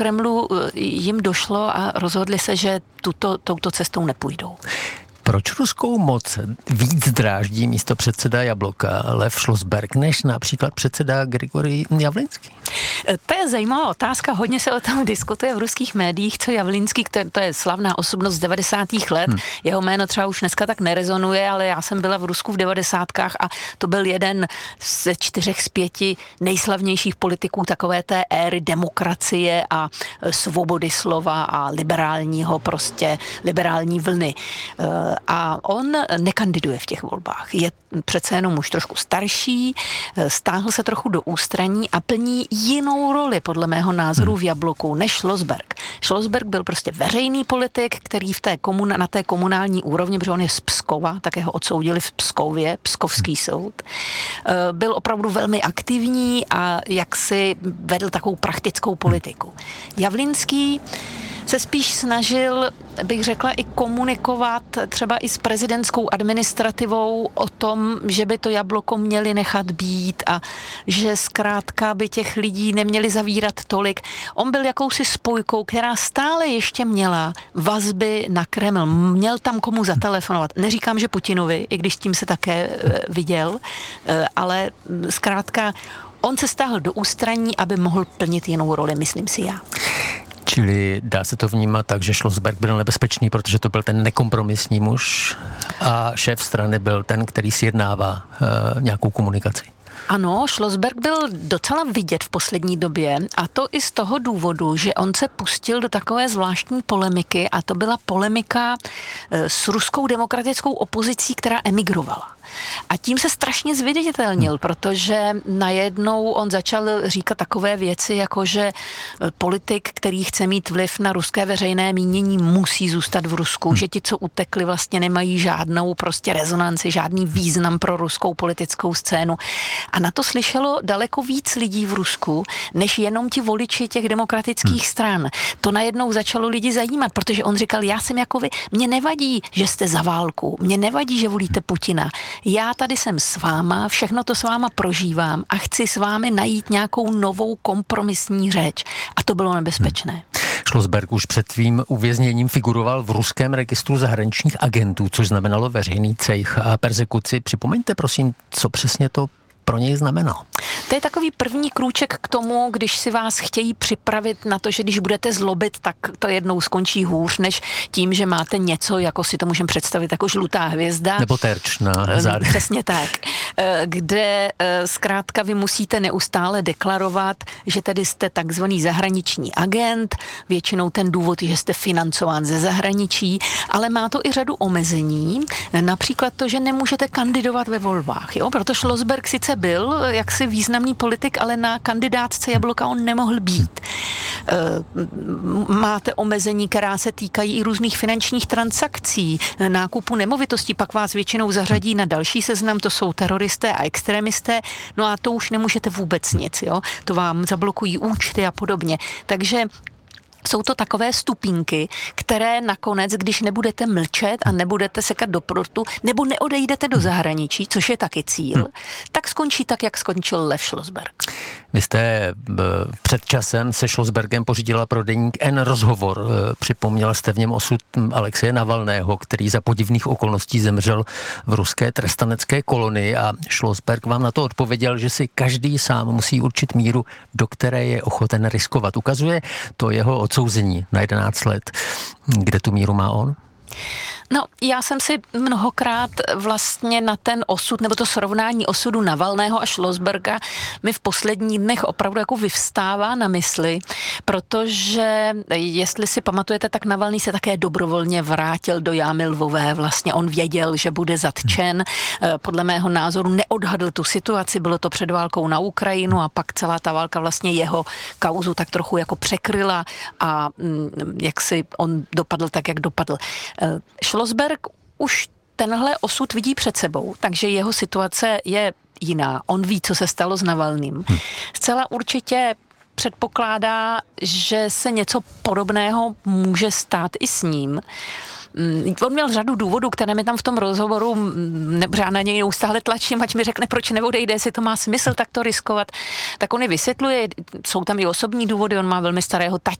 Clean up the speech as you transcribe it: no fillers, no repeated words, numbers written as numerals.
Kremlu jim došlo a rozhodli se, že touto cestou nepůjdou. Proč ruskou moc víc dráždí místopředseda Jabloka Lev Šlosberg než například předseda Grigorij Javlinský? To je zajímavá otázka, hodně se o tom diskutuje v ruských médiích, co Javlinský, to je slavná osobnost z 90. let, jeho jméno třeba už dneska tak nerezonuje, ale já jsem byla v Rusku v 90. a to byl jeden ze 4 z 5 nejslavnějších politiků takové té éry demokracie a svobody slova a liberální vlny. A on nekandiduje v těch volbách. Je přece jenom už trošku starší, stáhl se trochu do ústraní a plní jinou roli, podle mého názoru, v Jabloku než Šlosberg. Šlosberg byl prostě veřejný politik, který na té komunální úrovni, protože on je z Pskova, také ho odsoudili v Pskově, Pskovský soud, byl opravdu velmi aktivní a jaksi vedl takovou praktickou politiku. Javlinský se spíš snažil, bych řekla, i komunikovat třeba i s prezidentskou administrativou o tom, že by to Jabloko měli nechat být a že zkrátka by těch lidí neměli zavírat tolik. On byl jakousi spojkou, která stále ještě měla vazby na Kreml. Měl tam komu zatelefonovat. Neříkám, že Putinovi, i když tím se také viděl, ale zkrátka on se stáhl do ústraní, aby mohl plnit jinou roli, myslím si já. Čili dá se to vnímat tak, že Šlosberg byl nebezpečný, protože to byl ten nekompromisní muž a šéf strany byl ten, který sjednává nějakou komunikaci. Ano, Šlosberg byl docela vidět v poslední době a to i z toho důvodu, že on se pustil do takové zvláštní polemiky a to byla polemika s ruskou demokratickou opozicí, která emigrovala. A tím se strašně zviditelnil, protože najednou on začal říkat takové věci, jako že politik, který chce mít vliv na ruské veřejné mínění, musí zůstat v Rusku, že ti, co utekli, vlastně nemají žádnou prostě rezonanci, žádný význam pro ruskou politickou scénu. A na to slyšelo daleko víc lidí v Rusku, než jenom ti voliči těch demokratických stran. To najednou začalo lidi zajímat, protože on říkal, já jsem jako vy, mně nevadí, že jste za válku, mně nevadí, že volíte Putina. Já tady jsem s váma, všechno to s váma prožívám a chci s vámi najít nějakou novou kompromisní řeč. A to bylo nebezpečné. Šlosberg už před svým uvězněním figuroval v ruském registru zahraničních agentů, což znamenalo veřejný cejch a persekuci. Připomeňte prosím, co přesně to pro něj znamenalo. To je takový první krůček k tomu, když si vás chtějí připravit na to, že když budete zlobit, tak to jednou skončí hůř, než tím, že máte něco, jako si to můžeme představit jako žlutá hvězda. Nebo terč na zádech. Přesně tak. Kde zkrátka vy musíte neustále deklarovat, že tedy jste takzvaný zahraniční agent, většinou ten důvod je, že jste financován ze zahraničí, ale má to i řadu omezení, například to, že nemůžete kandidovat ve volbách. Jo? Proto Šlosberg sice byl jaksi významný politik, ale na kandidátce Jabloka on nemohl být. Máte omezení, která se týkají i různých finančních transakcí, nákupu nemovitostí, pak vás většinou zařadí na další seznam, to jsou teroristé a extremisté, no a to už nemůžete vůbec nic, jo? To vám zablokují účty a podobně. Takže jsou to takové stupínky, které nakonec, když nebudete mlčet a nebudete sekat do prstu, nebo neodejdete do zahraničí, což je taky cíl, tak skončí tak, jak skončil Lev Šlosberg. Vy jste před časem se Šlosbergem pořídila pro deník N rozhovor. Připomněla jste v něm osud Alexeje Navalného, který za podivných okolností zemřel v ruské trestanecké kolonii a Šlosberg vám na to odpověděl, že si každý sám musí určit míru, do které je ochoten riskovat. Ukazuje to jeho odsouzení na 11 let. Kde tu míru má on? No, já jsem si mnohokrát vlastně na ten osud, nebo to srovnání osudu Navalného a Šlosberga mi v posledních dnech opravdu jako vyvstává na mysli, protože jestli si pamatujete, tak Navalný se také dobrovolně vrátil do jámy Lvové. Vlastně on věděl, že bude zatčen. Podle mého názoru neodhadl tu situaci, bylo to před válkou na Ukrajinu a pak celá ta válka vlastně jeho kauzu tak trochu jako překryla a jak si on dopadl tak, jak dopadl. Šlosberg už tenhle osud vidí před sebou, takže jeho situace je jiná. On ví, co se stalo s Navalným. Zcela určitě předpokládá, že se něco podobného může stát i s ním. On měl řadu důvodů, které mi tam v tom rozhovoru, já na něj neustále tlačím, ať mi řekne, proč neodejde, jestli to má smysl tak to riskovat. Tak on je vysvětluje, jsou tam i osobní důvody, on má velmi starého